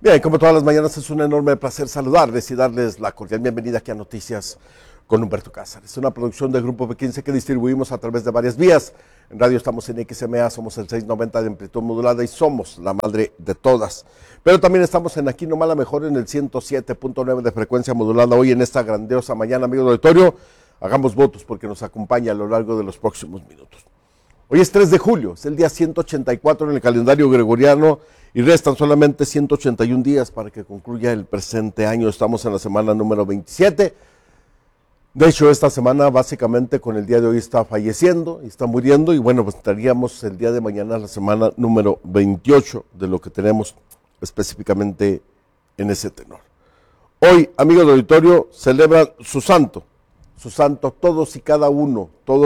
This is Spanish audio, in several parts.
Bien, como todas las mañanas es un enorme placer saludarles y darles la cordial bienvenida aquí a Noticias con Humberto Cázares. Es una producción del Grupo P15 que distribuimos a través de varias vías. En radio estamos en XMA, somos el 690 de amplitud modulada y somos la madre de todas. Pero también estamos en Aquí Nomás la Mejor en el 107.9 de frecuencia modulada. Hoy en esta grandiosa mañana, amigos del auditorio, hagamos votos porque nos acompaña a lo largo de los próximos minutos. Hoy es 3 de julio, es el día 184 en el calendario gregoriano y restan solamente 181 días para que concluya el presente año. Estamos en la semana número 27. De hecho, esta semana básicamente con el día de hoy está falleciendo y está muriendo y bueno, pues estaríamos el día de mañana la semana número 28 de lo que tenemos específicamente en ese tenor. Hoy, amigos del auditorio, celebran su santo todos y cada uno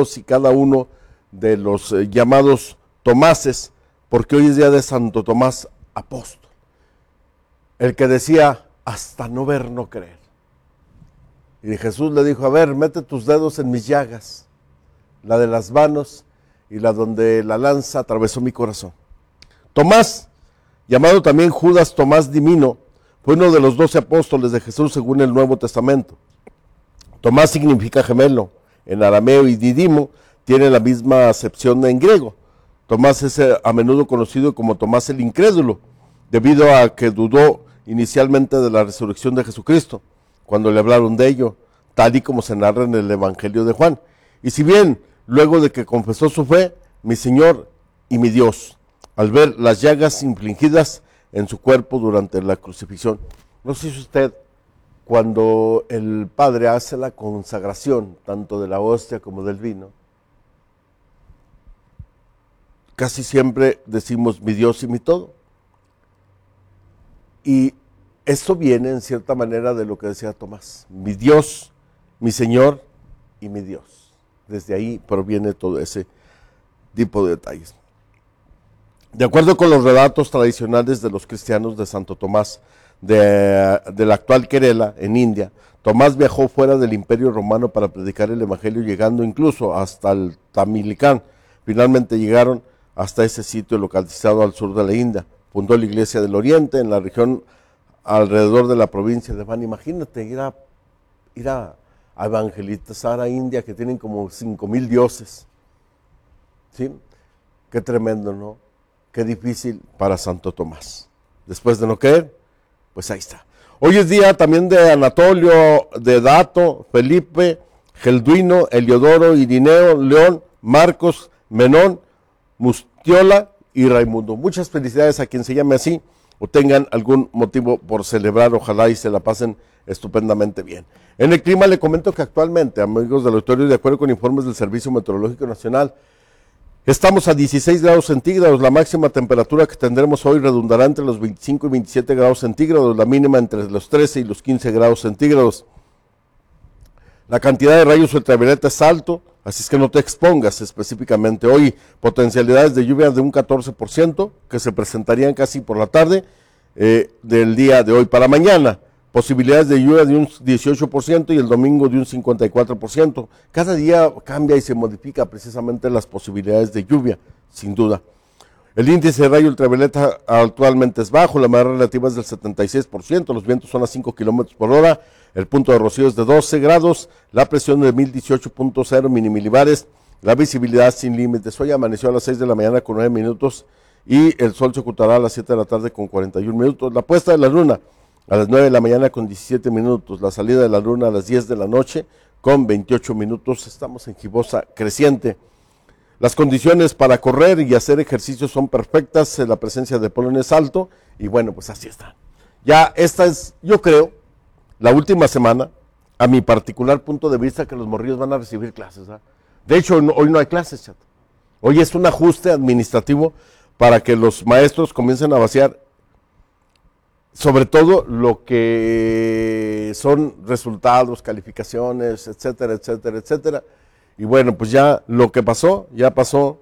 de los llamados Tomases, porque hoy es día de Santo Tomás Apóstol, el que decía, hasta no ver, no creer. Y Jesús le dijo, a ver, mete tus dedos en mis llagas, la de las manos y la donde la lanza atravesó mi corazón. Tomás, llamado también Judas Tomás Dimino, fue uno de los 12 apóstoles de Jesús según el Nuevo Testamento. Tomás significa gemelo en arameo y Didimo tiene la misma acepción en griego. Tomás es a menudo conocido como Tomás el Incrédulo, debido a que dudó inicialmente de la resurrección de Jesucristo, cuando le hablaron de ello, tal y como se narra en el Evangelio de Juan. Y si bien, luego de que confesó su fe, mi Señor y mi Dios, al ver las llagas infligidas en su cuerpo durante la crucifixión. No sé si usted, cuando el Padre hace la consagración, tanto de la hostia como del vino, casi siempre decimos mi Dios y mi todo. Y esto viene en cierta manera de lo que decía Tomás, mi Dios, mi Señor y mi Dios. Desde ahí proviene todo ese tipo de detalles. De acuerdo con los relatos tradicionales de los cristianos de Santo Tomás, de la actual Kerala, en India, Tomás viajó fuera del Imperio Romano para predicar el Evangelio, llegando incluso hasta el Tamilcán. Finalmente llegaron hasta ese sitio localizado al sur de la India. Fundó la Iglesia del Oriente en la región alrededor de la provincia de Van. Imagínate ir a evangelizar a India, que tienen como 5,000 dioses. ¿Sí? Qué tremendo, ¿no? Qué difícil para Santo Tomás. Después de no creer, pues ahí está. Hoy es día también de Anatolio, de Dato, Felipe, Gelduino, Eliodoro, Irineo, León, Marcos, Menón, Mustiola y Raimundo. Muchas felicidades a quien se llame así o tengan algún motivo por celebrar. Ojalá y se la pasen estupendamente bien. En el clima le comento que actualmente, amigos del auditorio, de acuerdo con informes del Servicio Meteorológico Nacional, estamos a 16 grados centígrados. La máxima temperatura que tendremos hoy redundará entre los 25 y 27 grados centígrados, la mínima entre los 13 y los 15 grados centígrados. La cantidad de rayos ultravioleta es alto, así es que no te expongas específicamente. Hoy, potencialidades de lluvia de un 14%, que se presentarían casi por la tarde del día de hoy para mañana. Posibilidades de lluvia de un 18% y el domingo de un 54%. Cada día cambia y se modifica precisamente las posibilidades de lluvia, sin duda. El índice de rayo ultravioleta actualmente es bajo, la humedad relativa es del 76%, los vientos son a 5 kilómetros por hora, el punto de rocío es de 12 grados, la presión de 1018.0 minimilibares, la visibilidad sin límites. Hoy amaneció a las 6 de la mañana con 9 minutos y el sol se ocultará a las 7 de la tarde con 41 minutos. La puesta de la luna a las 9 de la mañana con 17 minutos, la salida de la luna a las 10 de la noche con 28 minutos. Estamos en gibosa creciente. Las condiciones para correr y hacer ejercicio son perfectas, la presencia de polen es alto y bueno, pues así está. Ya esta es, yo creo, la última semana, a mi particular punto de vista, que los morrillos van a recibir clases, ¿verdad? De hecho, hoy no hay clases, chat. Hoy es un ajuste administrativo para que los maestros comiencen a vaciar sobre todo lo que son resultados, calificaciones, etcétera, etcétera, etcétera. Y bueno, pues ya lo que pasó, ya pasó.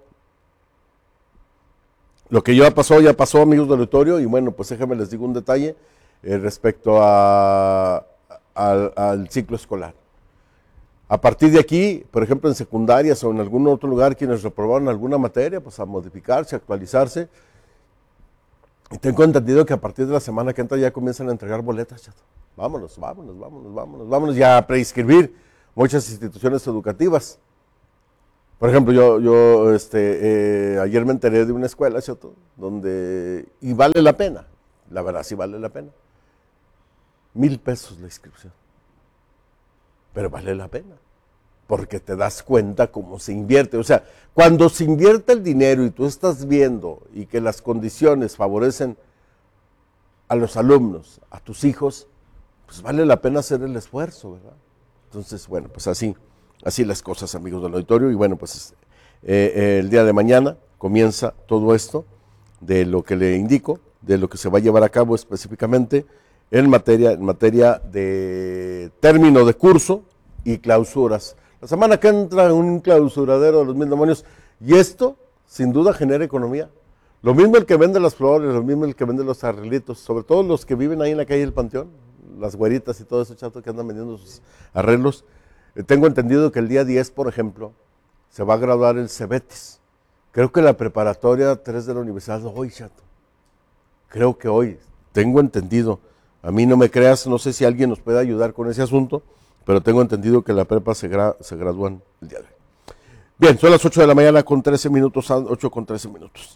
Lo que ya pasó, amigos del auditorio. Y bueno, pues déjenme les digo un detalle respecto al ciclo escolar. A partir de aquí, por ejemplo, en secundarias o en algún otro lugar, quienes reprobaron alguna materia, pues a modificarse, actualizarse. Y tengo entendido que a partir de la semana que entra ya comienzan a entregar boletas, chato. Vámonos, vámonos, vámonos, vámonos, vámonos ya a preinscribir muchas instituciones educativas. Por ejemplo, ayer me enteré de una escuela, chato, donde, y vale la pena, la verdad sí vale la pena, 1,000 pesos la inscripción, pero vale la pena, porque te das cuenta cómo se invierte. O sea, cuando se invierte el dinero y tú estás viendo y que las condiciones favorecen a los alumnos, a tus hijos, pues vale la pena hacer el esfuerzo, ¿verdad? Entonces, bueno, pues así las cosas, amigos del auditorio. Y bueno, pues el día de mañana comienza todo esto de lo que le indico, de lo que se va a llevar a cabo específicamente en materia de término de curso y clausuras. La semana que entra un clausuradero de los 1,000 demonios, y esto sin duda genera economía. Lo mismo el que vende las flores, lo mismo el que vende los arreglitos, sobre todo los que viven ahí en la calle del Panteón, las güeritas y todo eso, chato, que andan vendiendo sus arreglos. Tengo entendido que el día 10, por ejemplo, se va a graduar el Cebetis. Creo que la preparatoria 3 de la universidad hoy, chato. Creo que hoy, tengo entendido. A mí no me creas, no sé si alguien nos puede ayudar con ese asunto, pero tengo entendido que la prepa se gradúan el día de hoy. Bien, son las 8 de la mañana con 13 minutos, 8 con 13 minutos.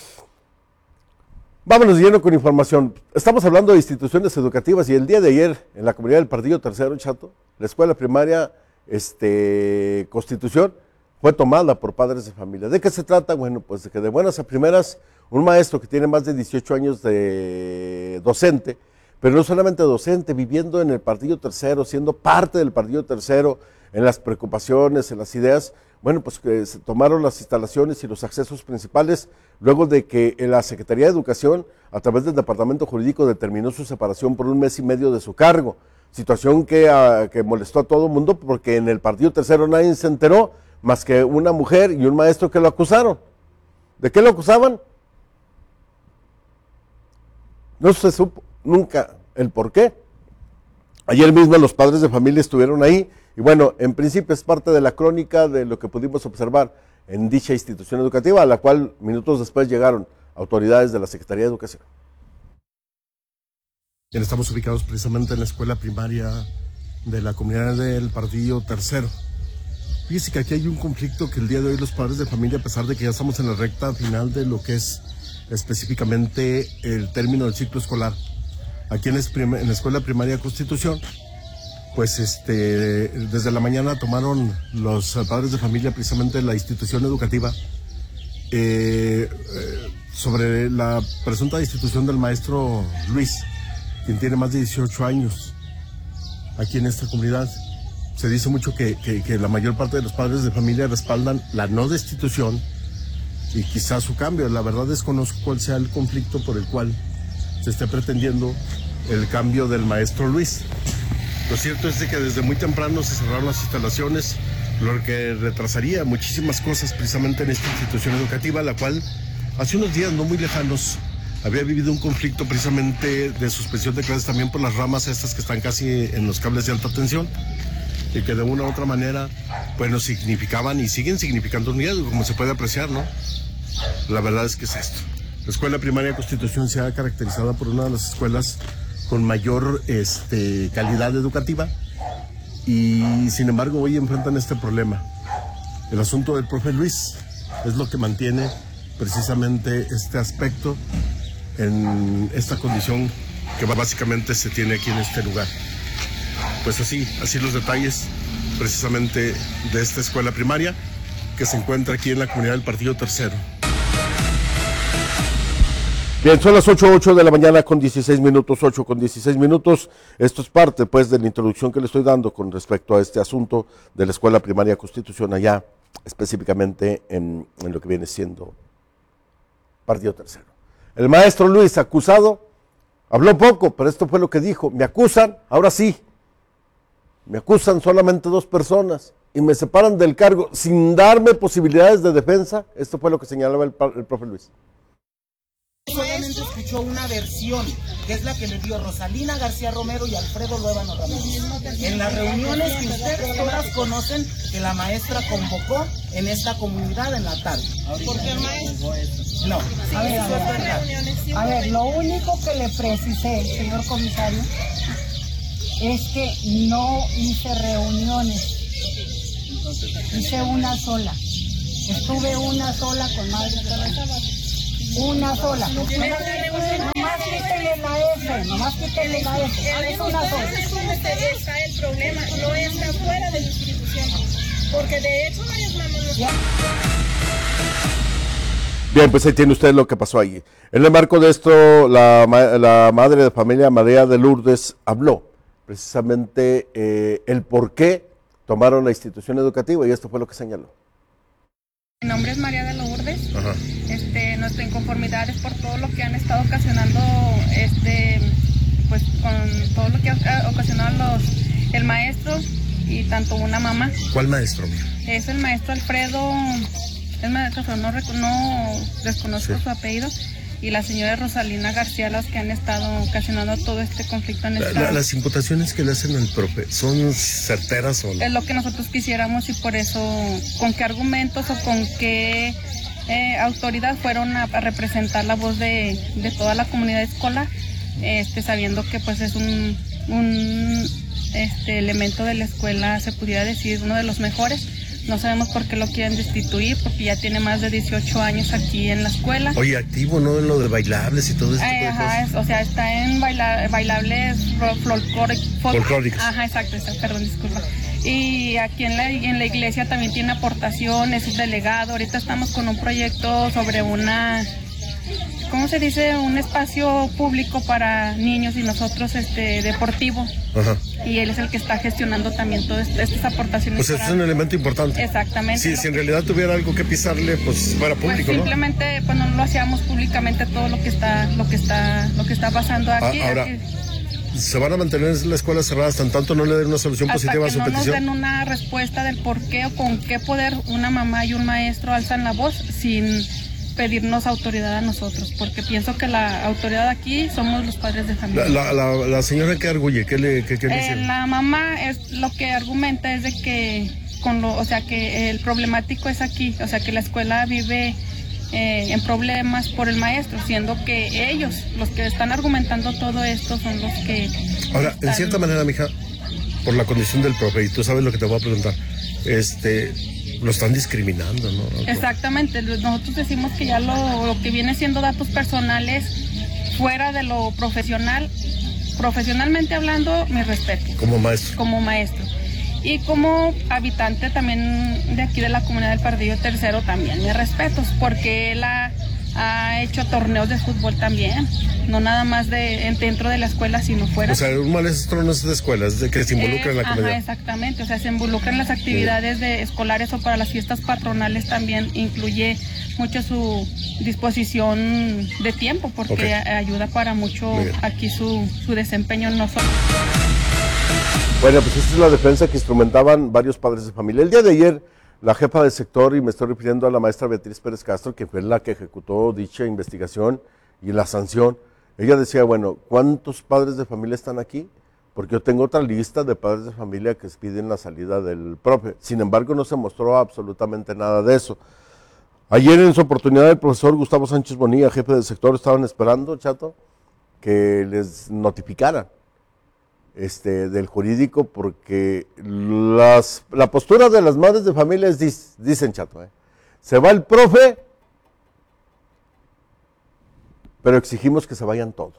Vámonos de lleno con información. Estamos hablando de instituciones educativas y el día de ayer, en la comunidad del Partido Tercero, chato, la escuela primaria Constitución fue tomada por padres de familia. ¿De qué se trata? Bueno, pues de que de buenas a primeras, un maestro que tiene más de 18 años de docente, pero no solamente docente, viviendo en el Partido Tercero, siendo parte del Partido Tercero, en las preocupaciones, en las ideas, bueno, pues que se tomaron las instalaciones y los accesos principales, luego de que la Secretaría de Educación, a través del Departamento Jurídico, determinó su separación por 1 mes y medio de su cargo. Situación que molestó a todo el mundo, porque en el Partido Tercero nadie se enteró, más que una mujer y un maestro que lo acusaron. ¿De qué lo acusaban? No se supo nunca el por qué. Ayer mismo los padres de familia estuvieron ahí, y bueno, en principio es parte de la crónica de lo que pudimos observar en dicha institución educativa, a la cual minutos después llegaron autoridades de la Secretaría de Educación. Estamos ubicados precisamente en la escuela primaria de la comunidad del Partido Tercero. Fíjese que aquí hay un conflicto que el día de hoy los padres de familia, a pesar de que ya estamos en la recta final de lo que es específicamente el término del ciclo escolar, aquí en la escuela primaria Constitución, pues desde la mañana tomaron los padres de familia precisamente la institución educativa sobre la presunta destitución del maestro Luis, quien tiene más de 18 años aquí en esta comunidad. Se dice mucho que la mayor parte de los padres de familia respaldan la no destitución y quizás su cambio. La verdad desconozco cuál sea el conflicto por el cual se esté pretendiendo el cambio del maestro Luis. Lo cierto es de que desde muy temprano se cerraron las instalaciones, lo que retrasaría muchísimas cosas precisamente en esta institución educativa, la cual hace unos días no muy lejanos había vivido un conflicto precisamente de suspensión de clases también por las ramas estas que están casi en los cables de alta tensión, y que de una u otra manera pues nos significaban y siguen significando un riesgo, como se puede apreciar, ¿no? La verdad es que es esto. La escuela primaria Constitución se ha caracterizado por una de las escuelas con mayor calidad educativa, y sin embargo hoy enfrentan este problema. El asunto del profe Luis es lo que mantiene precisamente este aspecto en esta condición que básicamente se tiene aquí en este lugar. Pues así los detalles precisamente de esta escuela primaria que se encuentra aquí en la comunidad del Partido Tercero. Bien, son las 8 de la mañana con 16 minutos, 8 con 16 minutos. Esto es parte, pues, de la introducción que le estoy dando con respecto a este asunto de la escuela primaria Constitución allá, específicamente en lo que viene siendo Partido Tercero. El maestro Luis, acusado, habló poco, pero esto fue lo que dijo. Me acusan, ahora sí, me acusan solamente 2 personas y me separan del cargo sin darme posibilidades de defensa. Esto fue lo que señalaba el profe Luis. Solamente escuchó escuchó una versión, que es la que le dio Rosalina García Romero y Alfredo Luébano Ramírez. En las reuniones que ustedes todas conocen, que la maestra convocó en esta comunidad en la tarde. ¿Por qué maestro? No, A ver, lo único que le precisé, señor comisario, es que no hice reuniones, hice una sola. Estuve una sola con Madre Teresa. Una sola. Nomás quítenle la F, nomás quítenle la F. Es una sola. Entonces, ¿cómo está el problema? No está fuera de la institución. Porque de hecho varias mamás no... Bien, pues ahí tiene usted lo que pasó allí. En el marco de esto, la madre de familia María de Lourdes habló precisamente el por qué tomaron la institución educativa y esto fue lo que señaló. Mi nombre es María de Lourdes. Nuestra inconformidad es por todo lo que han estado ocasionando, pues con todo lo que ha ocasionado el maestro y tanto una mamá. ¿Cuál maestro? Es el maestro Alfredo, no desconozco su apellido, y la señora Rosalina García, las que han estado ocasionando todo este conflicto en esta... Las imputaciones que le hacen al profe, ¿son certeras o no? Es lo que nosotros quisiéramos y por eso, ¿con qué argumentos o con qué autoridad fueron a representar la voz de toda la comunidad escolar, sabiendo que pues es un elemento de la escuela, se pudiera decir, uno de los mejores? No sabemos por qué lo quieren destituir, porque ya tiene más de 18 años aquí en la escuela. Oye, activo, ¿no? En lo de bailables y todo eso. O sea, está en bailables folclóricos. Ajá, exacto, perdón, disculpa. Y aquí en la iglesia también tiene aportaciones, es delegado. Ahorita estamos con un proyecto sobre ¿cómo se dice? Un espacio público para niños y nosotros deportivo. Ajá. Y él es el que está gestionando también todas estas aportaciones. Pues es un elemento importante. Exactamente. Sí, si en realidad tuviera algo que pisarle, pues fuera público, pues simplemente, ¿no? Pues no lo hacíamos públicamente todo lo que está pasando aquí. Ahora, ¿se van a mantener en la escuela cerrada hasta en tanto no le den una solución positiva a su petición? Hasta que no nos den una respuesta del por qué o con qué poder una mamá y un maestro alzan la voz sin pedirnos autoridad a nosotros, porque pienso que la autoridad aquí somos los padres de familia. La señora que arguye, ¿qué le dice? La mamá lo que argumenta es de que que el problemático es aquí, o sea que la escuela vive en problemas por el maestro, siendo que ellos, los que están argumentando todo esto, son los que... Ahora, en cierta manera, mija, por la condición del profe, y tú sabes lo que te voy a preguntar, lo están discriminando, ¿no? Exactamente, nosotros decimos que ya lo que viene siendo datos personales fuera de lo profesional, profesionalmente hablando, mi respeto. Como maestro. Como maestro. Y como habitante también de aquí de la comunidad del Pardillo Tercero también, mis respetos, porque él ha hecho torneos de fútbol también, no nada más dentro de la escuela, sino fuera. O sea, un maestro no es de escuela, es de que se involucra en la comunidad. Ajá, exactamente, o sea, se involucra en las actividades escolares o para las fiestas patronales también, incluye mucho su disposición de tiempo, porque ayuda para mucho aquí su desempeño en nosotros. Bueno, pues esta es la defensa que instrumentaban varios padres de familia. El día de ayer, la jefa de sector, y me estoy refiriendo a la maestra Beatriz Pérez Castro, que fue la que ejecutó dicha investigación y la sanción, ella decía, bueno, ¿cuántos padres de familia están aquí? Porque yo tengo otra lista de padres de familia que piden la salida del profe. Sin embargo, no se mostró absolutamente nada de eso. Ayer, en su oportunidad, el profesor Gustavo Sánchez Bonilla, jefe del sector, estaban esperando, Chato, que les notificaran del jurídico, porque la postura de las madres de familia es, dicen, Chato, se va el profe, pero exigimos que se vayan todos.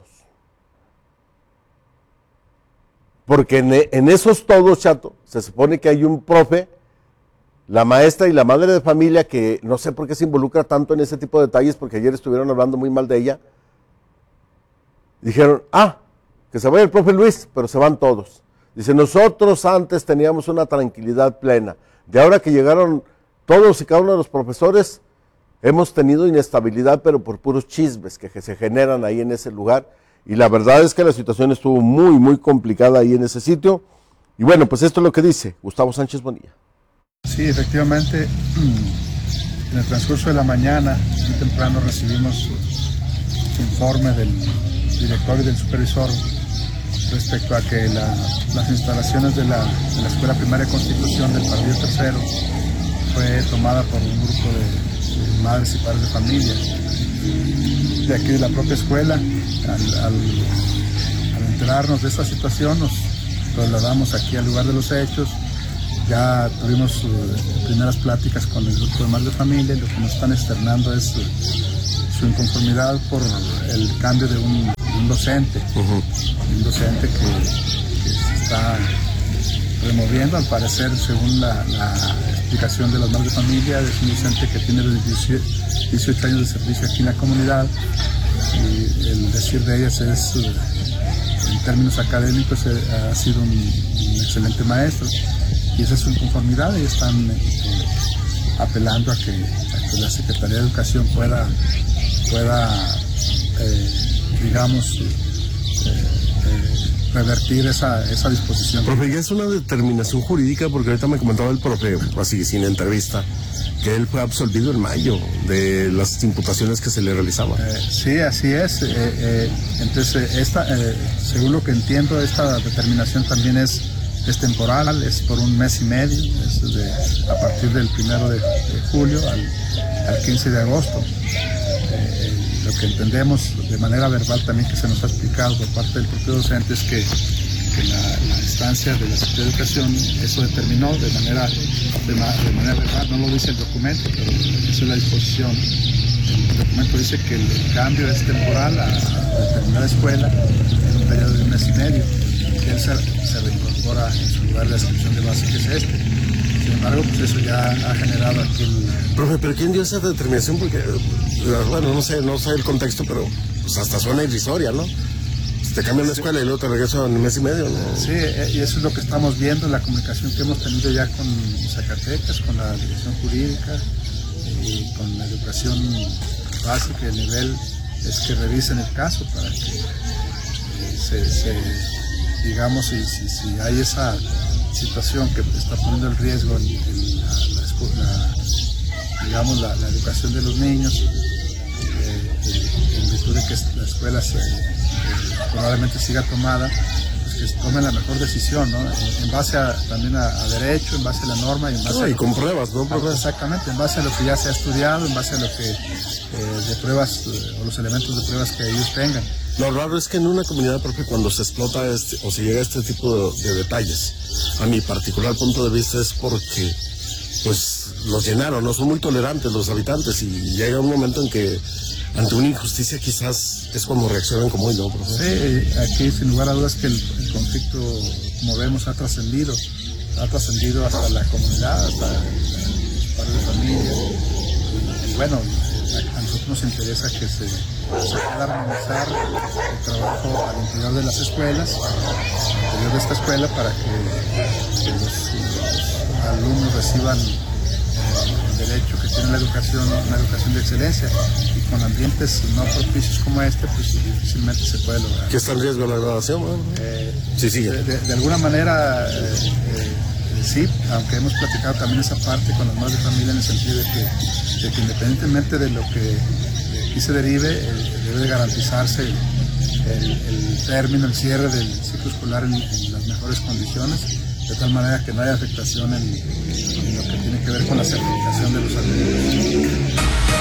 Porque en esos todos, Chato, se supone que hay un profe, la maestra y la madre de familia, que no sé por qué se involucra tanto en ese tipo de detalles, porque ayer estuvieron hablando muy mal de ella. Dijeron, que se vaya el profe Luis, pero se van todos. Dice, nosotros antes teníamos una tranquilidad plena. De ahora que llegaron todos y cada uno de los profesores, hemos tenido inestabilidad, pero por puros chismes que se generan ahí en ese lugar. Y la verdad es que la situación estuvo muy, muy complicada ahí en ese sitio. Y bueno, pues esto es lo que dice Gustavo Sánchez Bonilla. Sí, efectivamente, en el transcurso de la mañana, muy temprano, recibimos informe del director y del supervisor respecto a que las instalaciones de la Escuela Primaria Constitución del Pardillo Tercero fue tomada por un grupo de madres y padres de familia de aquí de la propia escuela. Al enterarnos de esta situación, nos trasladamos aquí al lugar de los hechos. Ya tuvimos primeras pláticas con el grupo de madres de familia, y lo que nos están externando es su inconformidad por el cambio de un docente, un docente que se está removiendo, al parecer, según la explicación de las madres de familia. Es un docente que tiene 18 años de servicio aquí en la comunidad, y el decir de ellas es, en términos académicos, ha sido un excelente maestro, y esa es su inconformidad, y están apelando a que la Secretaría de Educación pueda digamos, revertir esa disposición. Profe, ya es una determinación jurídica, porque ahorita me comentaba el profe, así sin entrevista, que él fue absolvido en mayo de las imputaciones que se le realizaban. Sí, así es. Entonces, según lo que entiendo, esta determinación también es temporal, es por un mes y medio, es a partir del 1 de julio al 15 de agosto. Lo que entendemos de manera verbal también, que se nos ha explicado por parte del propio docente, es que la instancia de la Secretaría de Educación eso determinó de manera verbal. No lo dice el documento, pero esa es la disposición. El documento dice que el cambio es temporal a determinada escuela en un periodo de un mes y medio, y él se reincorpora en su lugar de adscripción de base, que es este. Sin embargo, pues eso ya ha generado aquí Profe, ¿pero quién dio esa determinación? Porque, bueno, no sé el contexto, pero pues hasta suena irrisoria, ¿no? Te cambian la escuela y luego te regreso en un mes y medio, ¿no? Sí, y eso es lo que estamos viendo en la comunicación que hemos tenido ya con Zacatecas, con la dirección jurídica y con la educación básica. El nivel es que revisen el caso para que digamos, si hay esa situación que está poniendo en riesgo la educación de los niños, en virtud de que la escuela probablemente siga tomada, pues que tomen la mejor decisión, ¿no? En base también a derecho, en base a la norma y en base y con pruebas, ¿no? Exactamente, en base a lo que ya se ha estudiado, en base a lo que de pruebas o los elementos de pruebas que ellos tengan. Lo raro es que en una comunidad, profe, cuando se explota o se llega a este tipo de detalles, a mi particular punto de vista, es porque pues los llenaron, no son muy tolerantes los habitantes, y llega un momento en que ante una injusticia quizás es como reaccionan como hoy, ¿no, profe? Sí, aquí sin lugar a dudas que el conflicto, como vemos, ha trascendido hasta la comunidad, hasta los padres de familia, y bueno, a nosotros nos interesa que se pueda armonizar el trabajo al interior de las escuelas, al interior de esta escuela, para que los alumnos reciban el derecho que tiene la educación, una educación de excelencia, y con ambientes no propicios como este, pues difícilmente se puede lograr. ¿Qué está en riesgo la graduación? Sí, sí. De alguna manera, sí, aunque hemos platicado también esa parte con las madres de familia, en el sentido de que independientemente de lo que de aquí se derive, debe de garantizarse el término, el cierre del ciclo escolar en las mejores condiciones, de tal manera que no haya afectación en lo que tiene que ver con la certificación de los alumnos.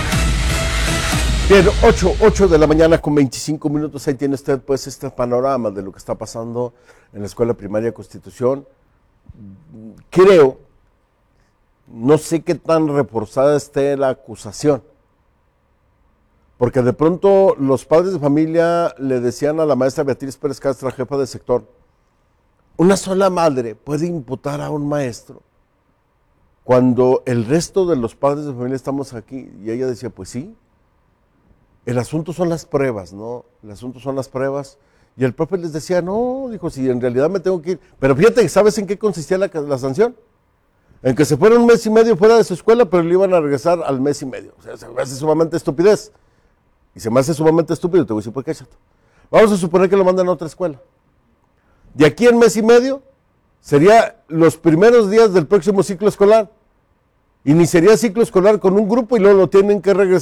Bien, 8 de la mañana con 25 minutos, ahí tiene usted pues este panorama de lo que está pasando en la Escuela Primaria Constitución. Creo, no sé qué tan reforzada esté la acusación, porque de pronto los padres de familia le decían a la maestra Beatriz Pérez Castro, jefa de sector, una sola madre puede imputar a un maestro cuando el resto de los padres de familia estamos aquí. Y ella decía, pues sí, el asunto son las pruebas, ¿no? El asunto son las pruebas. Y el profe les decía, no, dijo, si en realidad me tengo que ir. Pero fíjate, ¿sabes en qué consistía la sanción? En que se fuera un mes y medio fuera de su escuela, pero le iban a regresar al mes y medio. O sea, se me hace sumamente estupidez. Y se me hace sumamente estúpido, te voy a decir, ¿por qué, chato? Vamos a suponer que lo mandan a otra escuela. De aquí en mes y medio, sería los primeros días del próximo ciclo escolar. Iniciaría ciclo escolar con un grupo y luego lo tienen que regresar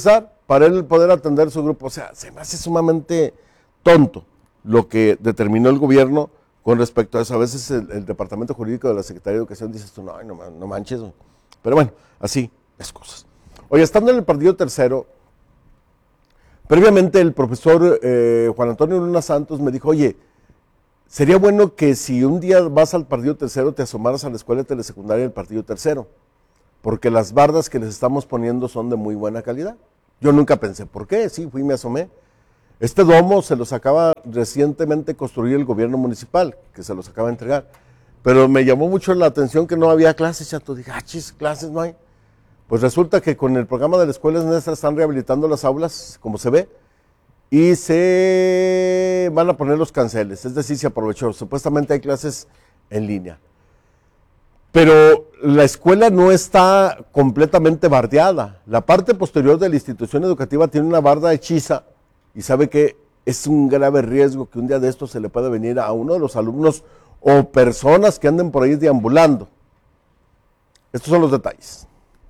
para él poder atender su grupo. O sea, se me hace sumamente tonto lo que determinó el gobierno con respecto a eso. A veces el departamento jurídico de la Secretaría de Educación dice esto, no manches. Pero bueno, así es cosas. Oye, estando en el partido tercero, previamente el profesor Juan Antonio Luna Santos me dijo, oye, sería bueno que si un día vas al partido tercero te asomaras a la escuela de telesecundaria del partido tercero, porque las bardas que les estamos poniendo son de muy buena calidad. Yo nunca pensé, ¿por qué? Sí, fui y me asomé. Este domo se los acaba recientemente construir el gobierno municipal, que se los acaba de entregar. Pero me llamó mucho la atención que no había clases, chato. Dije, clases no hay. Pues resulta que con el programa de las escuelas nuestras están rehabilitando las aulas, como se ve, y se van a poner los canceles. Es decir, se aprovechó. Supuestamente hay clases en línea. Pero la escuela no está completamente bardeada. La parte posterior de la institución educativa tiene una barda hechiza y sabe que es un grave riesgo que un día de estos se le pueda venir a uno de los alumnos o personas que anden por ahí deambulando. Estos son los detalles.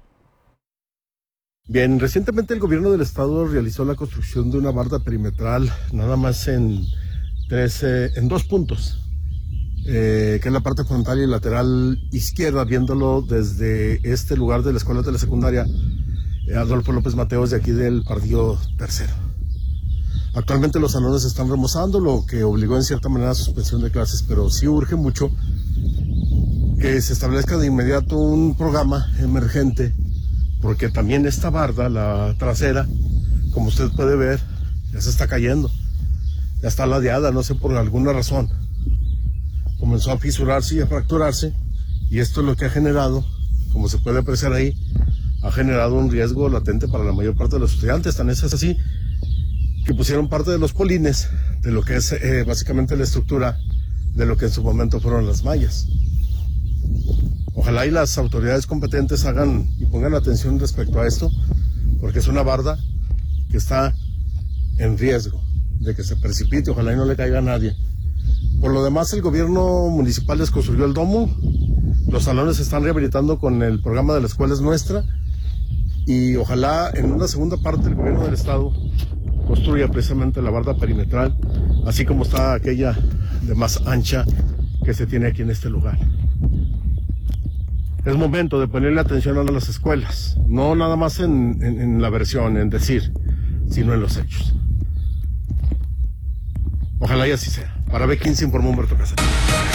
Bien, recientemente el gobierno del estado realizó la construcción de una barda perimetral nada más en 2 puntos. Que es la parte frontal y lateral izquierda, viéndolo desde este lugar de la escuela de la secundaria Adolfo López Mateos, de aquí del partido tercero. Actualmente los salones se están remozando, lo que obligó en cierta manera a suspensión de clases, pero sí urge mucho que se establezca de inmediato un programa emergente, porque también esta barda, la trasera, como usted puede ver, ya se está cayendo, ya está ladeada, no sé por alguna razón. Comenzó a fisurarse y a fracturarse, y esto es lo que ha generado, como se puede apreciar ahí, ha generado un riesgo latente para la mayor parte de los estudiantes. Tan es así que pusieron parte de los polines de lo que es básicamente la estructura de lo que en su momento fueron las mallas. Ojalá y las autoridades competentes hagan y pongan atención respecto a esto, porque es una barda que está en riesgo de que se precipite. Ojalá y no le caiga a nadie. Por lo demás, el gobierno municipal desconstruyó el domo, los salones se están rehabilitando con el programa de la escuela es nuestra, y ojalá en una segunda parte el gobierno del estado construya precisamente la barda perimetral, así como está aquella de más ancha que se tiene aquí en este lugar. Es momento de ponerle atención a las escuelas, no nada más en la versión, en decir, sino en los hechos. Ojalá y así sea. Para B15 informó Humberto Casares.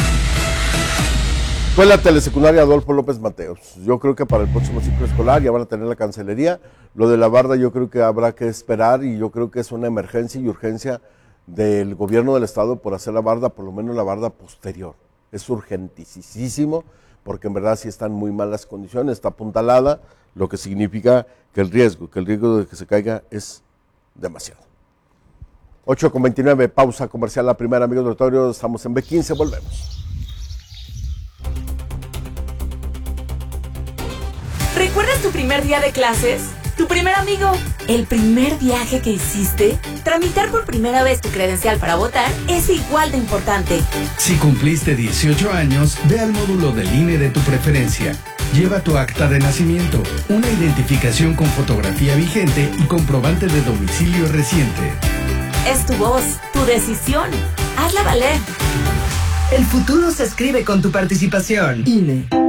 Fue la telesecundaria Adolfo López Mateos. Yo creo que para el próximo ciclo escolar ya van a tener la cancelería. Lo de la barda yo creo que habrá que esperar, y yo creo que es una emergencia y urgencia del gobierno del estado por hacer la barda, por lo menos la barda posterior. Es urgentísimo, porque en verdad sí están muy malas condiciones, está apuntalada, lo que significa que el riesgo de que se caiga es demasiado. 8:29, pausa comercial la primera, amigos del auditorio, estamos en B15, volvemos. ¿Recuerdas tu primer día de clases? ¿Tu primer amigo? ¿El primer viaje que hiciste? Tramitar por primera vez tu credencial para votar es igual de importante. Si cumpliste 18 años, ve al módulo del INE de tu preferencia. Lleva tu acta de nacimiento, una identificación con fotografía vigente y comprobante de domicilio reciente. Es tu voz, tu decisión. Hazla valer. El futuro se escribe con tu participación. INE.